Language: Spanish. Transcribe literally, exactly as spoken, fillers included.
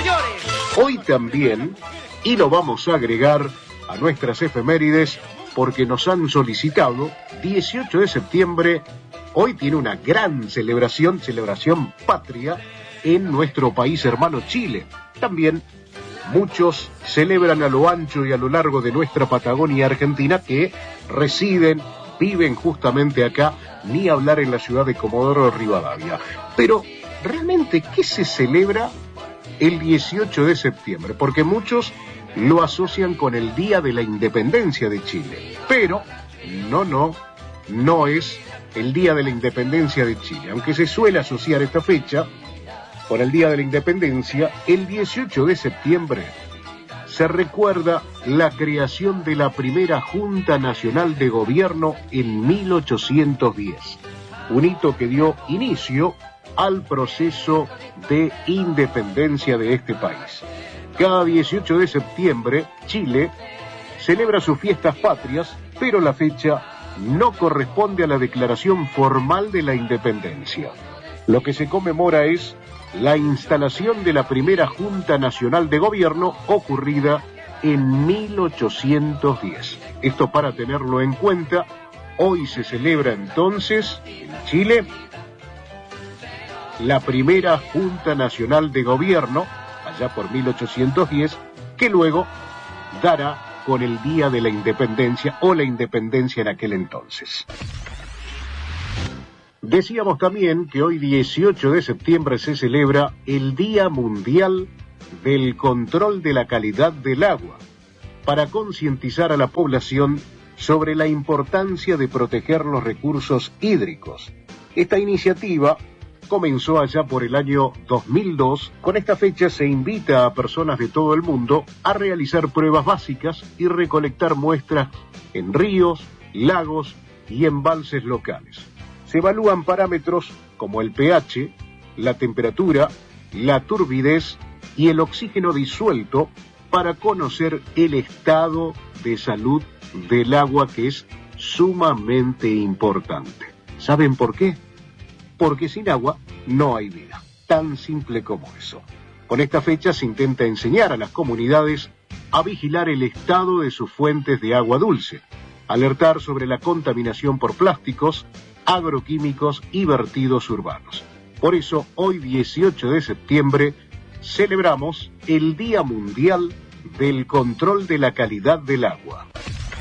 llores. Hoy también, y lo vamos a agregar a nuestras efemérides porque nos han solicitado, dieciocho de septiembre, hoy tiene una gran celebración, celebración patria en nuestro país hermano Chile. También muchos celebran a lo ancho y a lo largo de nuestra Patagonia Argentina que residen, viven justamente acá, ni hablar en la ciudad de Comodoro Rivadavia. Pero, ¿realmente qué se celebra el dieciocho de septiembre? Porque muchos lo asocian con el Día de la Independencia de Chile. Pero, no, no, no es el Día de la Independencia de Chile. Aunque se suele asociar esta fecha con el Día de la Independencia, el dieciocho de septiembre se recuerda la creación de la primera Junta Nacional de Gobierno en mil ochocientos diez, un hito que dio inicio al proceso de independencia de este país. Cada dieciocho de septiembre, Chile celebra sus fiestas patrias, pero la fecha no corresponde a la declaración formal de la independencia. Lo que se conmemora es la instalación de la primera Junta Nacional de Gobierno ocurrida en mil ochocientos diez. Esto para tenerlo en cuenta. Hoy se celebra entonces en Chile la primera Junta Nacional de Gobierno, allá por mil ochocientos diez, que luego dará con el Día de la Independencia o la independencia en aquel entonces. Decíamos también que hoy dieciocho de septiembre se celebra el Día Mundial del Control de la Calidad del Agua, para concientizar a la población sobre la importancia de proteger los recursos hídricos. Esta iniciativa comenzó allá por el año dos mil dos. Con esta fecha se invita a personas de todo el mundo a realizar pruebas básicas y recolectar muestras en ríos, lagos y embalses locales. Se evalúan parámetros como el pH, la temperatura, la turbidez y el oxígeno disuelto para conocer el estado de salud del agua, que es sumamente importante. ¿Saben por qué? Porque sin agua no hay vida. Tan simple como eso. Con esta fecha se intenta enseñar a las comunidades a vigilar el estado de sus fuentes de agua dulce, alertar sobre la contaminación por plásticos, agroquímicos y vertidos urbanos. Por eso, hoy dieciocho de septiembre, celebramos el Día Mundial del Control de la Calidad del Agua.